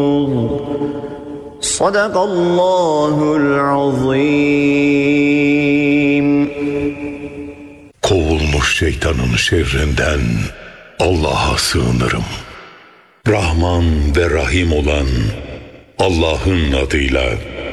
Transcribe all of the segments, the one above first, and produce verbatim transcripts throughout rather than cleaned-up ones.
Sadakallahul azim. Kovulmuş şeytanın şerrinden Allah'a sığınırım. Rahman ve Rahim olan Allah'ın adıyla.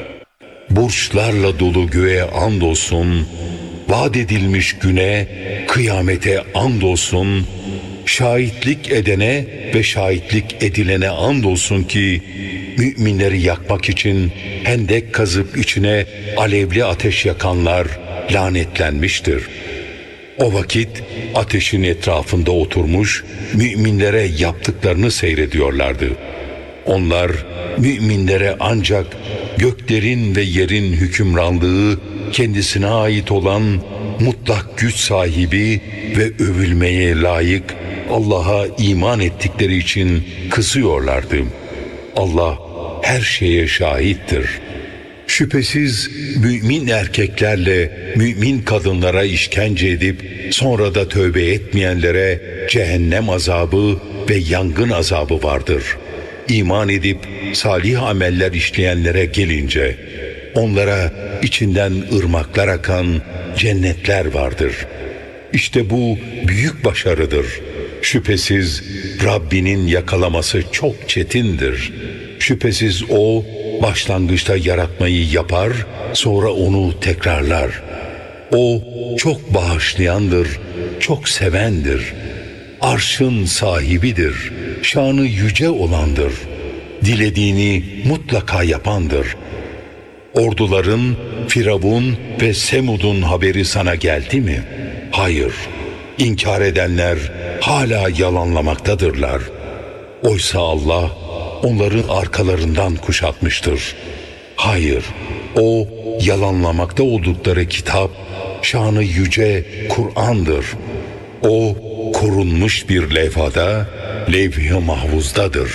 Burçlarla dolu göğe andolsun, vaat edilmiş güne, kıyamete andolsun, şahitlik edene ve şahitlik edilene andolsun ki, müminleri yakmak için hendek kazıp içine alevli ateş yakanlar lanetlenmiştir. O vakit ateşin etrafında oturmuş müminlere yaptıklarını seyrediyorlardı. Onlar müminlere ancak göklerin ve yerin hükümranlığı kendisine ait olan mutlak güç sahibi ve övülmeye layık Allah'a iman ettikleri için kızıyorlardı. Allah her şeye şahittir. Şüphesiz mümin erkeklerle mümin kadınlara işkence edip sonra da tövbe etmeyenlere cehennem azabı ve yangın azabı vardır. İman edip salih ameller işleyenlere gelince onlara içinden ırmaklar akan cennetler vardır. İşte bu büyük başarıdır. Şüphesiz Rabbinin yakalaması çok çetindir. Şüphesiz O başlangıçta yaratmayı yapar, sonra onu tekrarlar. O çok bağışlayandır, çok sevendir. Arşın sahibidir, şanı yüce olandır. Dilediğini mutlaka yapandır. Orduların Firavun ve Semud'un haberi sana geldi mi? Hayır. İnkar edenler hala yalanlamaktadırlar. Oysa Allah onların arkalarından kuşatmıştır. Hayır, O yalanlamakta oldukları kitap, şanı yüce Kur'an'dır. O korunmuş bir levhada, levh-i mahfuzdadır.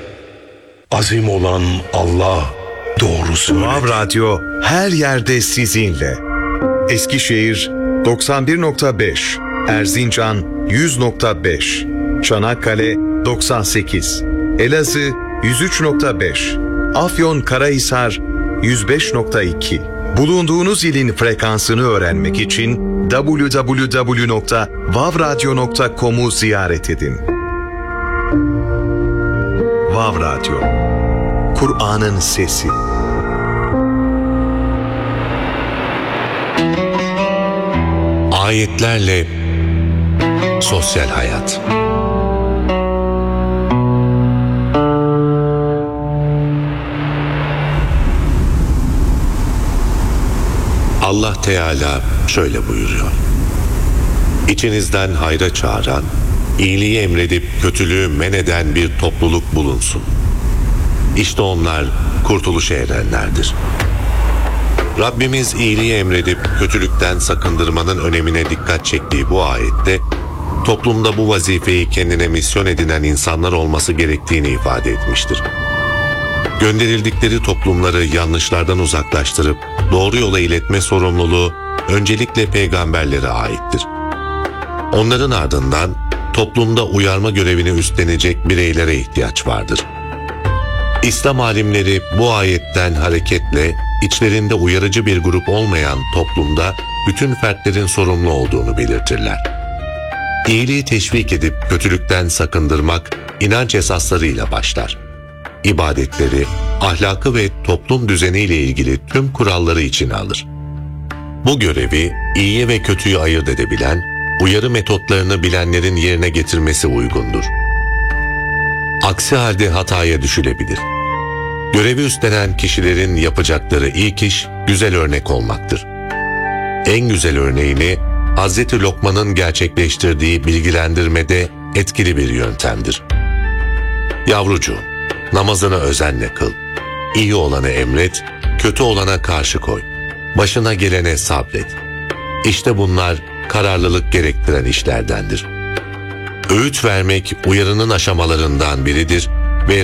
Azim olan Allah doğru söyledi. Vav Radyo her yerde sizinle. Eskişehir doksan bir nokta beş, Erzincan yüz nokta beş, Çanakkale doksan sekiz, Elazığ yüz üç nokta beş, Afyonkarahisar yüz beş nokta iki. Bulunduğunuz ilin frekansını öğrenmek için double-u double-u double-u nokta vav radyo nokta com'u ziyaret edin. Vav Radyo, Kur'an'ın sesi. Ayetlerle sosyal hayat. Allah Teala şöyle buyuruyor: İçinizden hayra çağıran, iyiliği emredip kötülüğü men eden bir topluluk bulunsun. İşte onlar kurtuluşa erenlerdir. Rabbimiz iyiliği emredip kötülükten sakındırmanın önemine dikkat çektiği bu ayette, toplumda bu vazifeyi kendine misyon edinen insanlar olması gerektiğini ifade etmiştir. Gönderildikleri toplumları yanlışlardan uzaklaştırıp doğru yola iletme sorumluluğu öncelikle peygamberlere aittir. Onların ardından toplumda uyarma görevini üstlenecek bireylere ihtiyaç vardır. İslam alimleri bu ayetten hareketle içlerinde uyarıcı bir grup olmayan toplumda bütün fertlerin sorumlu olduğunu belirtirler. İyiliği teşvik edip kötülükten sakındırmak inanç esaslarıyla başlar. İbadetleri, ahlakı ve toplum düzeniyle ilgili tüm kuralları içine alır. Bu görevi iyiye ve kötüyü ayırt edebilen, uyarı metotlarını bilenlerin yerine getirmesi uygundur. Aksi halde hataya düşülebilir. Görevi üstlenen kişilerin yapacakları ilk iş güzel örnek olmaktır. En güzel örneğini Hazreti Lokman'ın gerçekleştirdiği bilgilendirmede etkili bir yöntemdir. Yavrucuğum, namazını özenle kıl. İyi olanı emret, kötü olana karşı koy. Başına gelene sabret. İşte bunlar kararlılık gerektiren işlerdendir. Öğüt vermek uyarının aşamalarından biridir